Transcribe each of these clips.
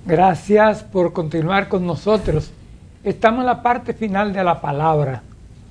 Gracias por continuar con nosotros. Estamos en la parte final de la palabra.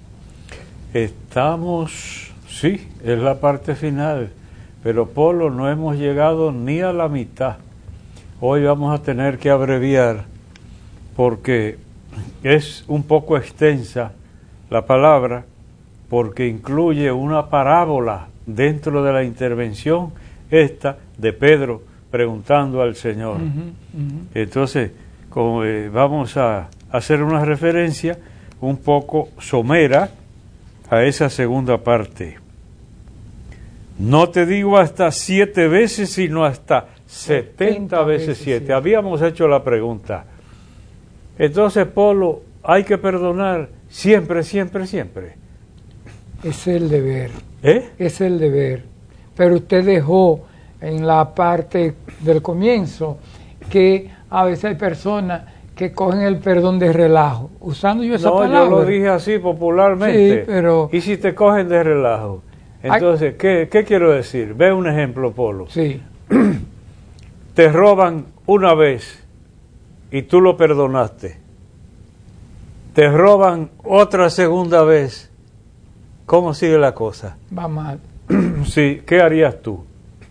Estamos, sí, es la parte final, pero Polo, no hemos llegado ni a la mitad. Hoy vamos a tener que abreviar porque es un poco extensa la palabra, porque incluye una parábola dentro de la intervención esta de Pedro preguntando al Señor. Entonces, como, vamos a hacer una referencia un poco somera a esa segunda parte. No te digo hasta 7 veces, sino hasta 70 veces 7. Habíamos hecho la pregunta. Entonces, Polo, hay que perdonar siempre, siempre, siempre. Es el deber. ¿Eh? Es el deber. Pero usted dejó en la parte del comienzo que a veces hay personas que cogen el perdón de relajo, usando yo esa palabra. No, yo lo dije así popularmente. Sí, pero... ¿Y si te cogen de relajo? Entonces, ¿qué quiero decir? Ve un ejemplo, Polo. Sí. Te roban una vez y tú lo perdonaste. Te roban otra segunda vez. ¿Cómo sigue la cosa? Va mal. Sí, ¿qué harías tú?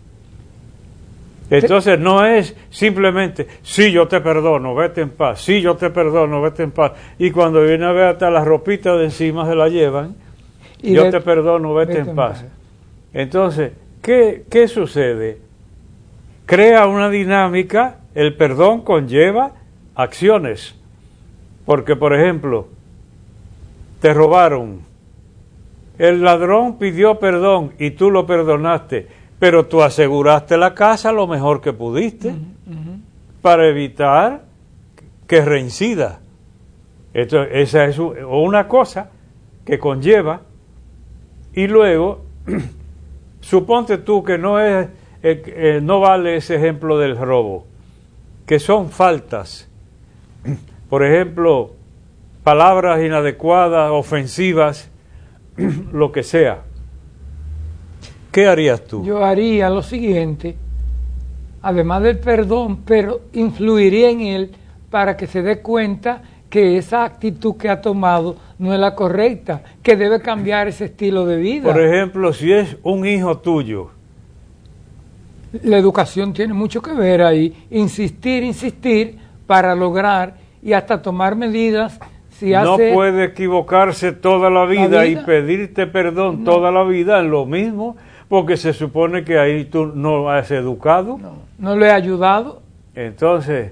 Entonces no es simplemente, sí, yo te perdono, vete en paz, sí, yo te perdono, vete en paz. Y cuando viene a ver hasta la ropita de encima se la llevan, y yo te perdono, vete en paz. Entonces, ¿qué sucede? Crea una dinámica, el perdón conlleva acciones. Porque, por ejemplo, te robaron, el ladrón pidió perdón y tú lo perdonaste, pero tú aseguraste la casa lo mejor que pudiste para evitar que reincida. Esa es una cosa que conlleva. Y luego, suponte tú que no vale ese ejemplo del robo, que son faltas. Por ejemplo, palabras inadecuadas, ofensivas, lo que sea. ¿Qué harías tú? Yo haría lo siguiente, además del perdón, pero influiría en él para que se dé cuenta que esa actitud que ha tomado no es la correcta, que debe cambiar ese estilo de vida. Por ejemplo, si es un hijo tuyo. La educación tiene mucho que ver ahí, insistir para lograr y hasta tomar medidas. Si no hace puede equivocarse toda la vida y pedirte perdón toda la vida en lo mismo, porque se supone que ahí tú no has educado. No le ha ayudado. Entonces,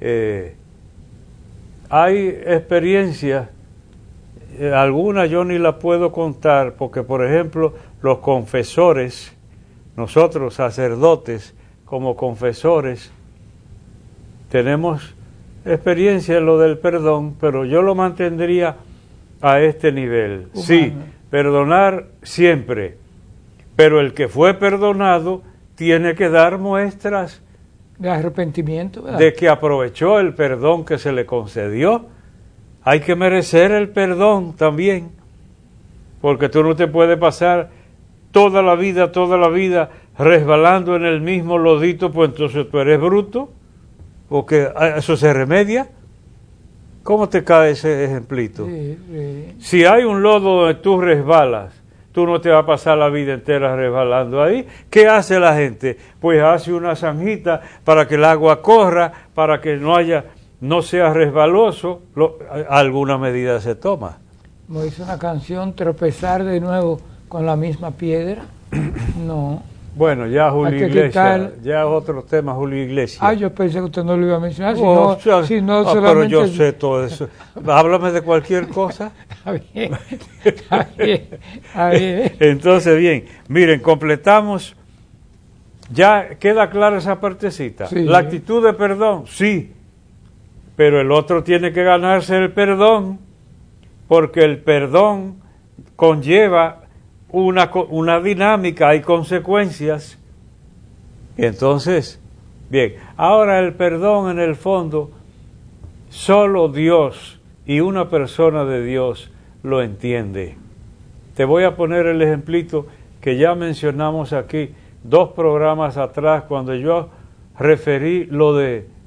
hay experiencias, algunas yo ni las puedo contar, porque por ejemplo, los confesores, nosotros sacerdotes como confesores, tenemos experiencia en lo del perdón, pero yo lo mantendría a este nivel. Sí, perdonar siempre, pero el que fue perdonado tiene que dar muestras de arrepentimiento, ¿verdad? De que aprovechó el perdón que se le concedió. Hay que merecer el perdón también, porque tú no te puedes pasar toda la vida resbalando en el mismo lodito, pues entonces tú eres bruto, porque eso se remedia. ¿Cómo te cae ese ejemplito? Sí. Si hay un lodo donde tú resbalas, tú no te vas a pasar la vida entera resbalando ahí. ¿Qué hace la gente? Pues hace una zanjita para que el agua corra, para que no sea resbaloso. Alguna medida se toma. Como dice una canción, tropezar de nuevo con la misma piedra. No. Bueno, ya Julio Iglesias, ya otro tema, Julio Iglesias. Yo pensé que usted no lo iba a mencionar, pero yo sé todo eso. Háblame de cualquier cosa. Está bien. Entonces, bien, miren, completamos, ya queda clara esa partecita. Sí. La actitud de perdón, sí, pero el otro tiene que ganarse el perdón, porque el perdón conlleva una dinámica, hay consecuencias. Entonces, bien, ahora el perdón en el fondo, solo Dios y una persona de Dios lo entiende. Te voy a poner el ejemplito que ya mencionamos aquí 2 programas atrás, cuando yo referí lo de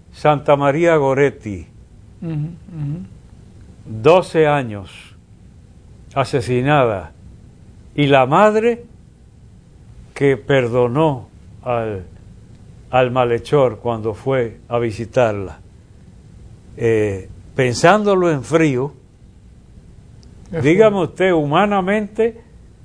Santa María Goretti, 12 años, asesinada, y la madre que perdonó al malhechor cuando fue a visitarla. Pensándolo en frío, dígame usted, humanamente,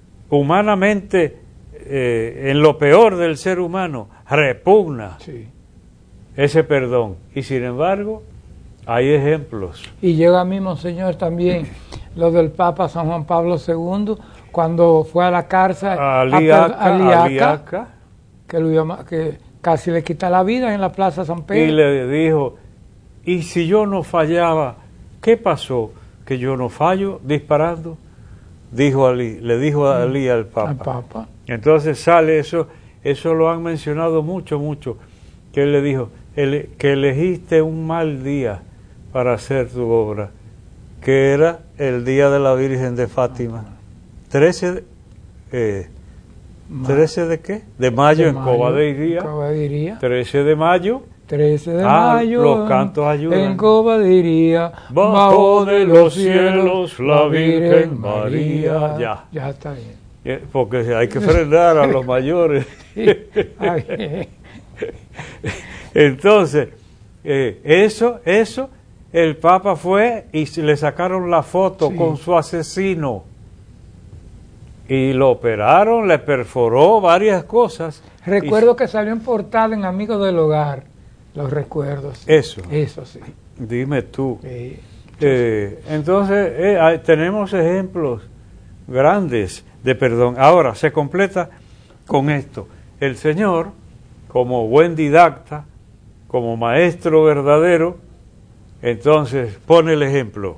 en lo peor del ser humano, repugna ese perdón. Y sin embargo, hay ejemplos. Y llega a mí, Monseñor, también lo del Papa San Juan Pablo II, cuando fue a la cárcel Aliaca, que casi le quita la vida en la Plaza San Pedro. Y le dijo, ¿y si yo no fallaba? ¿Qué pasó? ¿Que yo no fallo disparando? Le dijo a Ali al Papa. Entonces sale eso lo han mencionado mucho, que él le dijo, que elegiste un mal día para hacer tu obra, que era el día de la Virgen de Fátima. 13 de qué? De mayo en Cobadiría. 13 de mayo. 13 de mayo, los cantos ayudan. En Cobadiría, bajo de los cielos, la Virgen María. Ya está bien. Porque hay que frenar a los mayores. Entonces, eso, el Papa fue y le sacaron la foto con su asesino. Y lo operaron, le perforó varias cosas. Recuerdo que salió en portada en Amigos del Hogar. Los recuerdos. Eso sí. Dime tú. Entonces, tenemos ejemplos grandes de perdón. Ahora, se completa con esto. El Señor, como buen didacta, como maestro verdadero, entonces pone el ejemplo.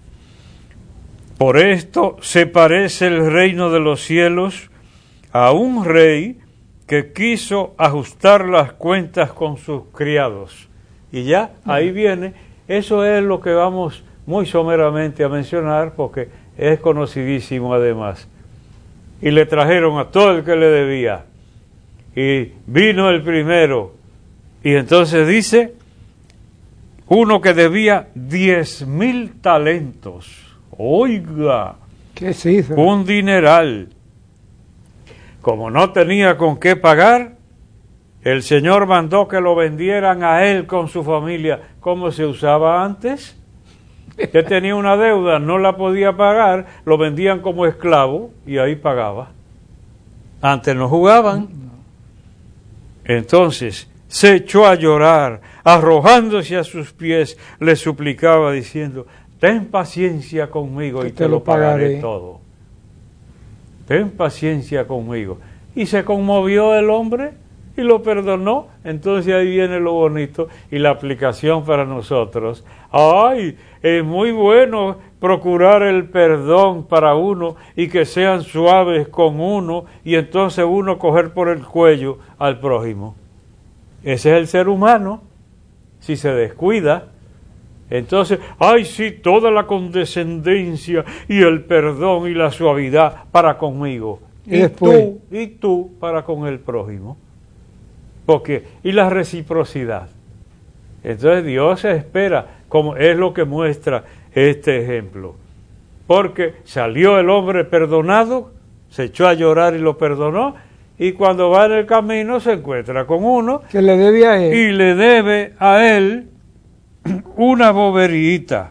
Por esto se parece el reino de los cielos a un rey que quiso ajustar las cuentas con sus criados. Y ya, ahí viene, eso es lo que vamos muy someramente a mencionar, porque es conocidísimo además. Y le trajeron a todo el que le debía. Y vino el primero. Y entonces dice, uno que debía 10,000 talentos. Oiga, ¿qué cifra? Un dineral. Como no tenía con qué pagar, el Señor mandó que lo vendieran a él con su familia, como se usaba antes. Que tenía una deuda, no la podía pagar, lo vendían como esclavo y ahí pagaba. Antes no jugaban. Entonces se echó a llorar, arrojándose a sus pies, le suplicaba diciendo, ten paciencia conmigo y te lo pagaré todo. Ten paciencia conmigo. Y se conmovió el hombre y lo perdonó. Entonces ahí viene lo bonito y la aplicación para nosotros. ¡Ay! Es muy bueno procurar el perdón para uno y que sean suaves con uno y entonces uno coger por el cuello al prójimo. Ese es el ser humano. Si se descuida, entonces, ¡ay sí! Toda la condescendencia y el perdón y la suavidad para conmigo. Y tú para con el prójimo. Y la reciprocidad. Entonces Dios espera, como es lo que muestra este ejemplo. Porque salió el hombre perdonado, se echó a llorar y lo perdonó, y cuando va en el camino se encuentra con uno que le debe a él. Y le debe a él una boberíita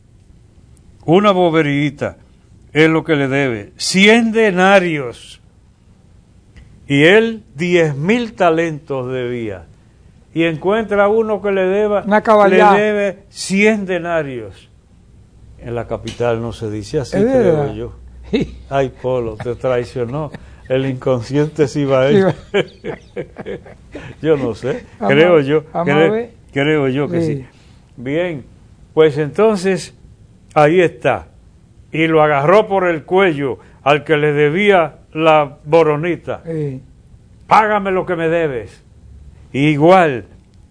es lo que le debe, 100 denarios, y él 10,000 talentos debía, y encuentra uno que le debe 100 denarios. En la capital no se dice así, creo yo. Ay, Polo, te traicionó el inconsciente Cibaeño. Yo no sé, creo yo que sí. Bien, pues entonces ahí está. Y lo agarró por el cuello al que le debía la boronita. Págame lo que me debes. Igual,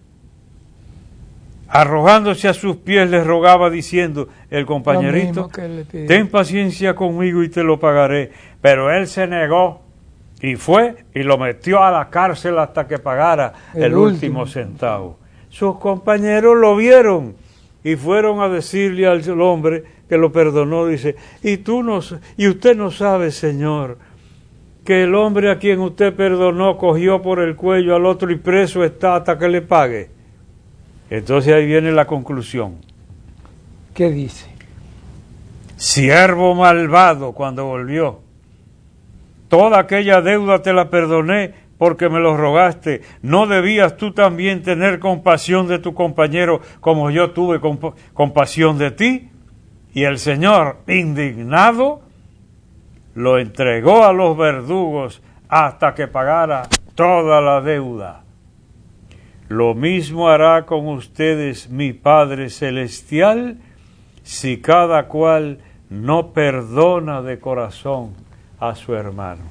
arrojándose a sus pies, le rogaba diciendo, el compañerito, ten paciencia conmigo y te lo pagaré. Pero él se negó y fue y lo metió a la cárcel hasta que pagara el último centavo. sus compañeros lo vieron y fueron a decirle al hombre que lo perdonó, dice, y usted no sabe, Señor, que el hombre a quien usted perdonó cogió por el cuello al otro y preso está hasta que le pague. Entonces ahí viene la conclusión. ¿Qué dice? Siervo malvado, cuando volvió, toda aquella deuda te la perdoné porque me lo rogaste. ¿No debías tú también tener compasión de tu compañero como yo tuve compasión de ti? Y el Señor, indignado, lo entregó a los verdugos hasta que pagara toda la deuda. Lo mismo hará con ustedes mi Padre Celestial si cada cual no perdona de corazón a su hermano.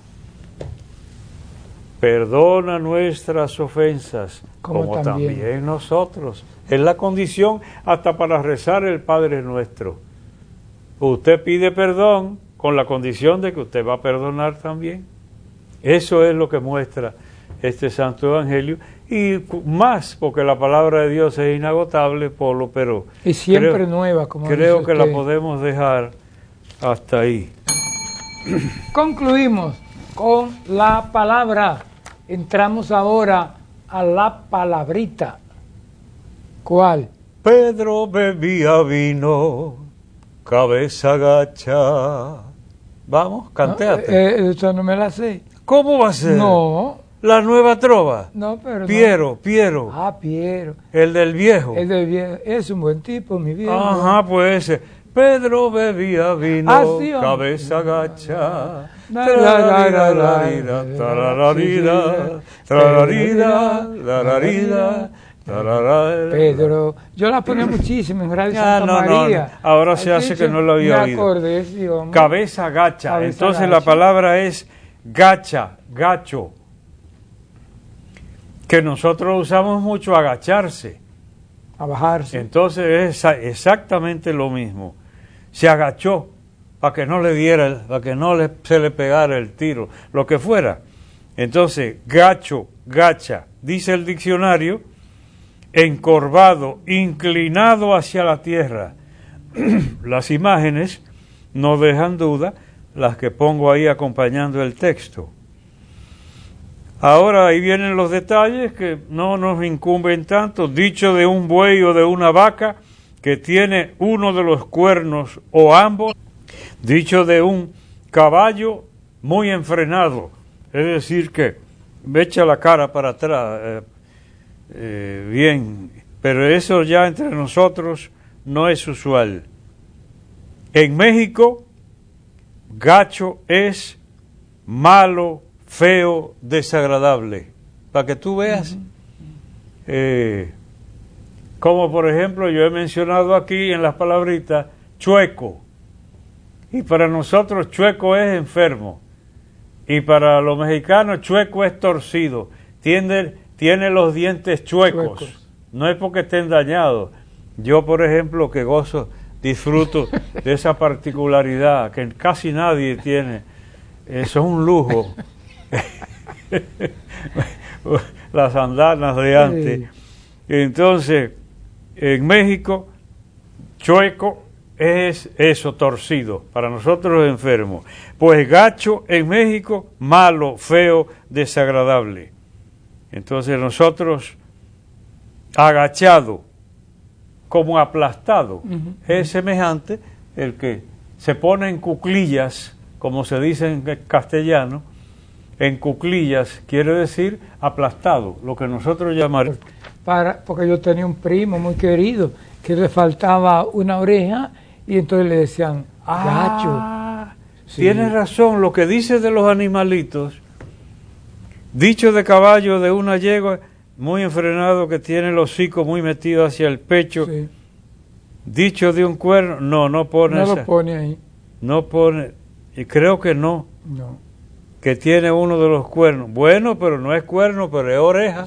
Perdona nuestras ofensas, como también nosotros. Es la condición hasta para rezar el Padre Nuestro. Usted pide perdón con la condición de que usted va a perdonar también. Eso es lo que muestra este Santo Evangelio, y más porque la palabra de Dios es inagotable, Polo, pero y siempre nueva, como creo que la podemos dejar hasta ahí. Concluimos con la palabra. Entramos ahora a la palabrita. ¿Cuál? Pedro bebía vino, cabeza gacha. Vamos, cantéate. Eso no me la sé. ¿Cómo va a ser? No. La nueva trova. No, pero Piero. Ah, Piero. El del viejo. El del viejo. Es un buen tipo, mi viejo. Ajá, pues ese. Pedro bebía vino, sí, cabeza gacha. Pedro, yo la ponía muchísimo en Radio Santa María. No. Ahora se hace que no lo había oído. Acordé, sí, cabeza gacha. Cabeza entonces gacha. La palabra es gacha, gacho. Que nosotros usamos mucho agacharse. A bajarse. Entonces es exactamente lo mismo. Se agachó para que no le diera, para que no se le pegara el tiro, lo que fuera. Entonces, gacho, gacha, dice el diccionario, encorvado, inclinado hacia la tierra. Las imágenes no dejan duda, las que pongo ahí acompañando el texto. Ahora ahí vienen los detalles que no nos incumben tanto. Dicho de un buey o de una vaca que tiene uno de los cuernos o ambos. Dicho de un caballo muy enfrenado, es decir que echa la cara para atrás, bien, pero eso ya entre nosotros no es usual. En México, gacho es malo, feo, desagradable, para que tú veas. Como por ejemplo yo he mencionado aquí en las palabritas, chueco. Y para nosotros chueco es enfermo. Y para los mexicanos chueco es torcido. Tiene los dientes chuecos. No es porque estén dañados. Yo, por ejemplo, que disfruto de esa particularidad que casi nadie tiene. Eso es un lujo. Las andanas de antes. Entonces, en México, chueco es eso, torcido, para nosotros enfermo. Pues gacho en México, malo, feo, desagradable. Entonces nosotros, agachado, como aplastado, es semejante el que se pone en cuclillas, como se dice en castellano, en cuclillas quiere decir aplastado, lo que nosotros llamamos. Porque yo tenía un primo muy querido que le faltaba una oreja y entonces le decían gacho. Sí. Tienes razón, lo que dice de los animalitos, dicho de caballo de una yegua muy enfrenado que tiene el hocico muy metido hacia el pecho, sí. Dicho de un cuerno, no pone no lo pone ahí. No pone, y creo que no. Que tiene uno de los cuernos. Bueno, pero no es cuerno, pero es oreja.